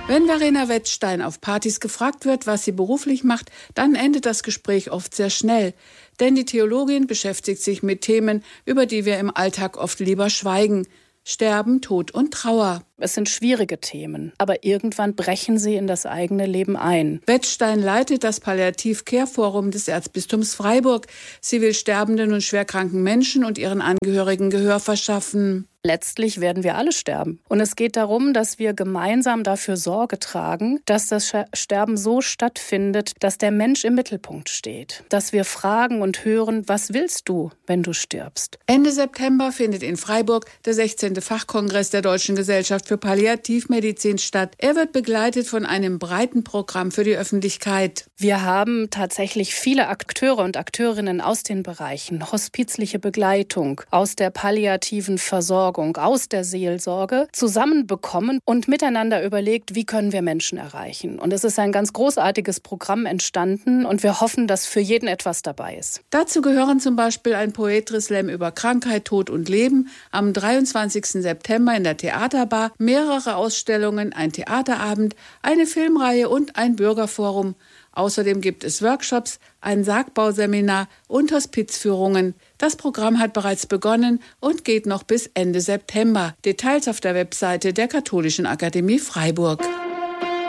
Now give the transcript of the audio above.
Wenn Verena Wettstein auf Partys gefragt wird, was sie beruflich macht, dann endet das Gespräch oft sehr schnell. Denn die Theologin beschäftigt sich mit Themen, über die wir im Alltag oft lieber schweigen. Sterben, Tod und Trauer. Es sind schwierige Themen, aber irgendwann brechen sie in das eigene Leben ein. Wettstein leitet das Palliativ-Care-Forum des Erzbistums Freiburg. Sie will sterbenden und schwerkranken Menschen und ihren Angehörigen Gehör verschaffen. Letztlich werden wir alle sterben. Und es geht darum, dass wir gemeinsam dafür Sorge tragen, dass das Sterben so stattfindet, dass der Mensch im Mittelpunkt steht. Dass wir fragen und hören, was willst du, wenn du stirbst? Ende September findet in Freiburg der 16. Fachkongress der Deutschen Gesellschaft für Palliativmedizin statt. Er wird begleitet von einem breiten Programm für die Öffentlichkeit. Wir haben tatsächlich viele Akteure und Akteurinnen aus den Bereichen hospizliche Begleitung, aus der palliativen Versorgung, aus der Seelsorge zusammenbekommen und miteinander überlegt, wie können wir Menschen erreichen. Und es ist ein ganz großartiges Programm entstanden und wir hoffen, dass für jeden etwas dabei ist. Dazu gehören zum Beispiel ein Poetry Slam über Krankheit, Tod und Leben am 23. September in der Theaterbar, mehrere Ausstellungen, ein Theaterabend, eine Filmreihe und ein Bürgerforum. Außerdem gibt es Workshops, ein Sargbauseminar und Hospizführungen. Das Programm hat bereits begonnen und geht noch bis Ende September. Details auf der Webseite der Katholischen Akademie Freiburg.